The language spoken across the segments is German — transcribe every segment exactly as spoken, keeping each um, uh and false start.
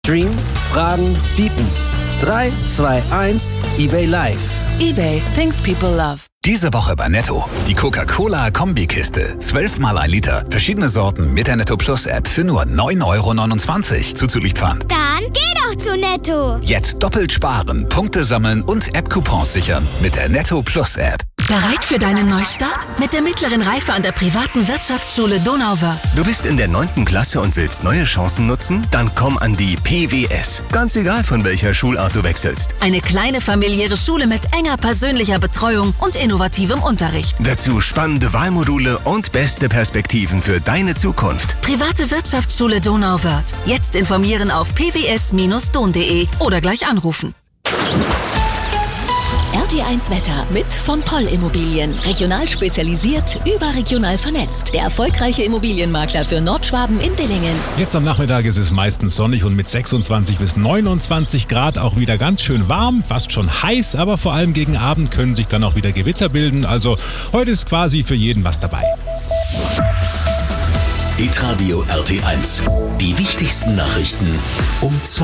Stream, Fragen, bieten. drei, zwei, eins, eBay Live. eBay, things people love. Diese Woche bei Netto. Die Coca-Cola-Kombikiste. zwölf mal ein Liter. Verschiedene Sorten mit der Netto Plus App für nur neun Euro neunundzwanzig. Zuzüglich Pfand. Dann geh doch zu Netto. Jetzt doppelt sparen, Punkte sammeln und App-Coupons sichern mit der Netto Plus App. Bereit für deinen Neustart? Mit der mittleren Reife an der privaten Wirtschaftsschule Donauwörth. Du bist in der neunten Klasse und willst neue Chancen nutzen? Dann komm an die P W S. Ganz egal, von welcher Schulart du wechselst. Eine kleine familiäre Schule mit enger persönlicher Betreuung und innovativem Unterricht. Dazu spannende Wahlmodule und beste Perspektiven für deine Zukunft. Private Wirtschaftsschule Donauwörth. Jetzt informieren auf p w s Bindestrich don punkt de oder gleich anrufen. R T eins Wetter mit von Poll Immobilien. Regional spezialisiert, überregional vernetzt. Der erfolgreiche Immobilienmakler für Nordschwaben in Dillingen. Jetzt am Nachmittag ist es meistens sonnig und mit sechsundzwanzig bis neunundzwanzig Grad auch wieder ganz schön warm, fast schon heiß, aber vor allem gegen Abend können sich dann auch wieder Gewitter bilden. Also heute ist quasi für jeden was dabei. Hitradio R T eins. Die wichtigsten Nachrichten um zwei.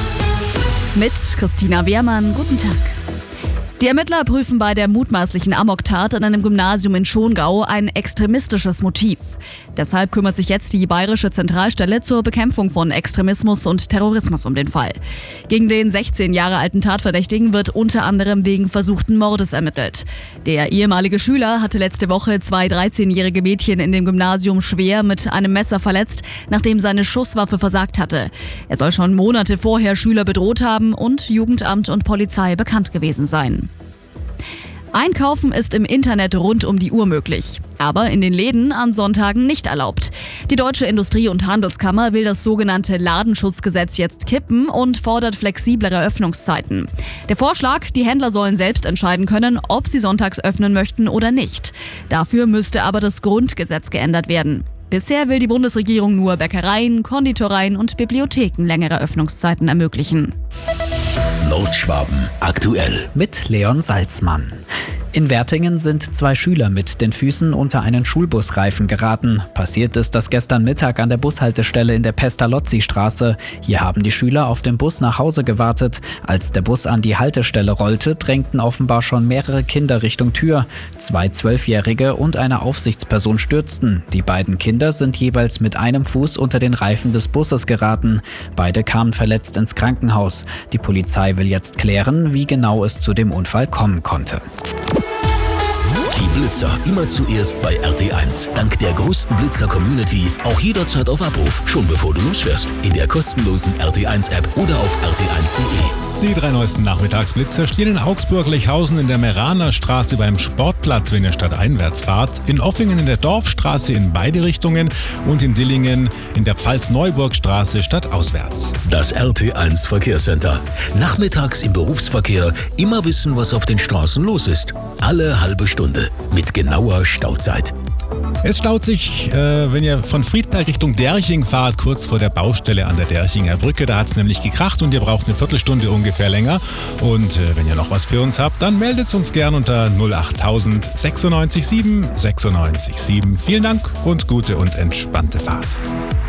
Mit Christina Wehrmann. Guten Tag. Die Ermittler prüfen bei der mutmaßlichen Amoktat an einem Gymnasium in Schongau ein extremistisches Motiv. Deshalb kümmert sich jetzt die Bayerische Zentralstelle zur Bekämpfung von Extremismus und Terrorismus um den Fall. Gegen den sechzehn Jahre alten Tatverdächtigen wird unter anderem wegen versuchten Mordes ermittelt. Der ehemalige Schüler hatte letzte Woche zwei dreizehnjährige Mädchen in dem Gymnasium schwer mit einem Messer verletzt, nachdem seine Schusswaffe versagt hatte. Er soll schon Monate vorher Schüler bedroht haben und Jugendamt und Polizei bekannt gewesen sein. Einkaufen ist im Internet rund um die Uhr möglich, aber in den Läden an Sonntagen nicht erlaubt. Die Deutsche Industrie- und Handelskammer will das sogenannte Ladenschutzgesetz jetzt kippen und fordert flexiblere Öffnungszeiten. Der Vorschlag, die Händler sollen selbst entscheiden können, ob sie sonntags öffnen möchten oder nicht. Dafür müsste aber das Grundgesetz geändert werden. Bisher will die Bundesregierung nur Bäckereien, Konditoreien und Bibliotheken längere Öffnungszeiten ermöglichen. Nordschwaben aktuell. Mit Leon Salzmann. In Wertingen sind zwei Schüler mit den Füßen unter einen Schulbusreifen geraten. Passiert ist das gestern Mittag an der Bushaltestelle in der Pestalozzi-Straße. Hier haben die Schüler auf den Bus nach Hause gewartet. Als der Bus an die Haltestelle rollte, drängten offenbar schon mehrere Kinder Richtung Tür. Zwei Zwölfjährige und eine Aufsichtsperson stürzten. Die beiden Kinder sind jeweils mit einem Fuß unter den Reifen des Busses geraten. Beide kamen verletzt ins Krankenhaus. Die Polizei will jetzt klären, wie genau es zu dem Unfall kommen konnte. Die Blitzer immer zuerst bei R T eins. Dank der größten Blitzer-Community auch jederzeit auf Abruf, schon bevor du losfährst. In der kostenlosen R T eins App oder auf r t eins punkt de. Die drei neuesten Nachmittagsblitzer stehen in Augsburg-Lechhausen in der Meraner Straße beim Sportplatz, wenn ihr stadteinwärts fahrt, in Offingen in der Dorfstraße in beide Richtungen und in Dillingen in der Pfalz-Neuburg-Straße stadtauswärts. Das R T eins Verkehrscenter. Nachmittags im Berufsverkehr immer wissen, was auf den Straßen los ist. Alle halbe Stunde mit genauer Stauzeit. Es staut sich, äh, wenn ihr von Friedberg Richtung Derching fahrt, kurz vor der Baustelle an der Derchinger Brücke. Da hat es nämlich gekracht und ihr braucht eine Viertelstunde ungefähr länger. Und äh, wenn ihr noch was für uns habt, dann meldet uns gern unter null achttausend sechsundneunzig sieben sechsundneunzig sieben. Vielen Dank und gute und entspannte Fahrt.